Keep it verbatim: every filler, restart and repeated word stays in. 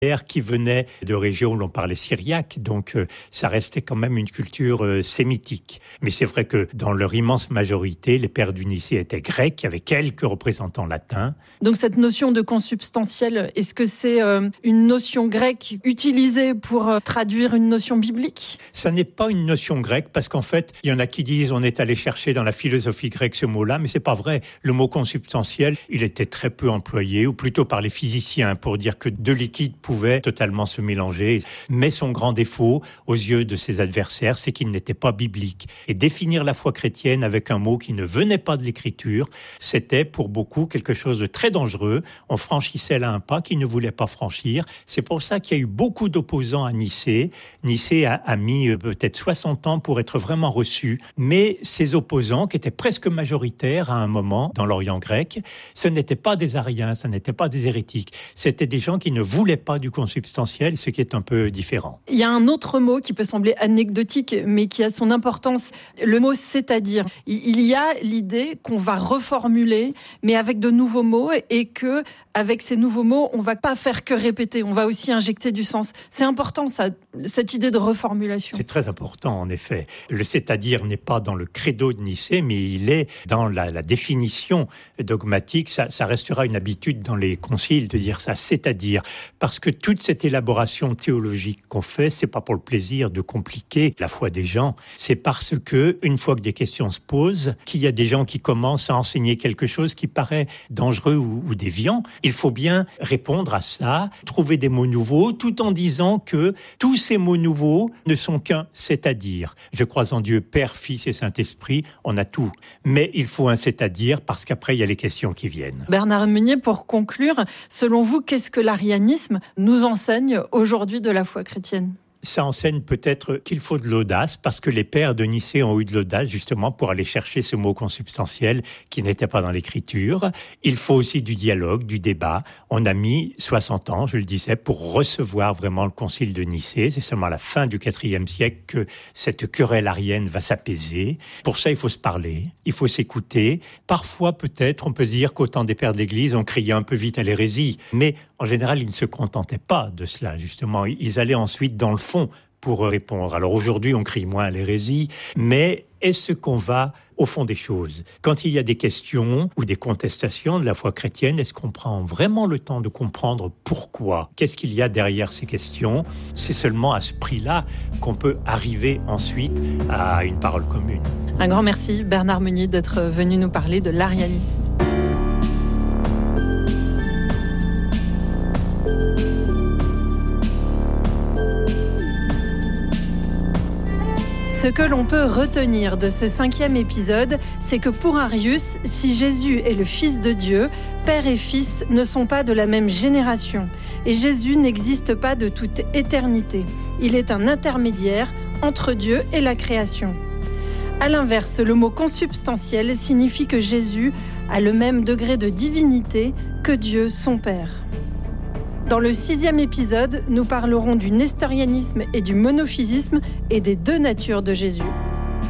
qui venaient de régions où l'on parlait syriaque, donc euh, ça restait quand même une culture euh, sémitique. Mais c'est vrai que dans leur immense majorité, les pères du Nicée étaient grecs, il y avait quelques représentants latins. Donc cette notion de consubstantiel, est-ce que c'est euh, une notion grecque utilisée pour euh, traduire une notion biblique ? Ça n'est pas une notion grecque, parce qu'en fait, il y en a qui disent on est allé chercher dans la philosophie grecque ce mot-là, mais c'est pas vrai. Le mot consubstantiel, il était très peu employé, ou plutôt par les physiciens, pour dire que deux liquides pouvait totalement se mélanger. Mais son grand défaut, aux yeux de ses adversaires, c'est qu'il n'était pas biblique. Et définir la foi chrétienne avec un mot qui ne venait pas de l'écriture, c'était pour beaucoup quelque chose de très dangereux. On franchissait là un pas qu'ils ne voulaient pas franchir. C'est pour ça qu'il y a eu beaucoup d'opposants à Nicée. Nicée a, a mis euh, peut-être soixante ans pour être vraiment reçu. Mais ces opposants, qui étaient presque majoritaires à un moment dans l'Orient grec, ce n'étaient pas des ariens, ce n'étaient pas des hérétiques. C'était des gens qui ne voulaient pas du consubstantiel, ce qui est un peu différent. Il y a un autre mot qui peut sembler anecdotique, mais qui a son importance. Le mot « c'est-à-dire ». Il y a l'idée qu'on va reformuler, mais avec de nouveaux mots, et que avec ces nouveaux mots, on va pas faire que répéter, on va aussi injecter du sens. C'est important, ça, cette idée de reformulation. C'est très important, en effet. Le « c'est-à-dire » n'est pas dans le credo de Nicée, mais il est dans la, la définition dogmatique. Ça, ça restera une habitude dans les conciles de dire ça, c'est-à-dire, parce que toute cette élaboration théologique qu'on fait, c'est pas pour le plaisir de compliquer la foi des gens, c'est parce que, une fois que des questions se posent, qu'il y a des gens qui commencent à enseigner quelque chose qui paraît dangereux ou, ou déviant, il faut bien répondre à ça, trouver des mots nouveaux, tout en disant que tous ces mots nouveaux ne sont qu'un c'est-à-dire. Je crois en Dieu, Père, Fils et Saint-Esprit, on a tout. Mais il faut un c'est-à-dire parce qu'après, il y a les questions qui viennent. Bernard Meunier, pour conclure, selon vous, qu'est-ce que l'arianisme nous enseigne aujourd'hui de la foi chrétienne ? Ça enseigne peut-être qu'il faut de l'audace, parce que les pères de Nicée ont eu de l'audace justement pour aller chercher ce mot consubstantiel qui n'était pas dans l'écriture. Il faut aussi du dialogue, du débat. On a mis soixante ans, je le disais, pour recevoir vraiment le concile de Nicée. C'est seulement à la fin du quatrième siècle que cette querelle arienne va s'apaiser. Pour ça, il faut se parler, il faut s'écouter. Parfois, peut-être, on peut se dire qu'au temps des pères de l'Église, on criait un peu vite à l'hérésie. Mais en général, ils ne se contentaient pas de cela, justement. Ils allaient ensuite dans le fond pour répondre. Alors aujourd'hui, on crie moins à l'hérésie, mais est-ce qu'on va au fond des choses ? Quand il y a des questions ou des contestations de la foi chrétienne, est-ce qu'on prend vraiment le temps de comprendre pourquoi ? Qu'est-ce qu'il y a derrière ces questions ? C'est seulement à ce prix-là qu'on peut arriver ensuite à une parole commune. Un grand merci, Bernard Meunier, d'être venu nous parler de l'arianisme. Ce que l'on peut retenir de ce cinquième épisode, c'est que pour Arius, si Jésus est le Fils de Dieu, Père et Fils ne sont pas de la même génération. Et Jésus n'existe pas de toute éternité. Il est un intermédiaire entre Dieu et la création. À l'inverse, le mot consubstantiel signifie que Jésus a le même degré de divinité que Dieu, son Père. Dans le sixième épisode, nous parlerons du nestorianisme et du monophysisme et des deux natures de Jésus.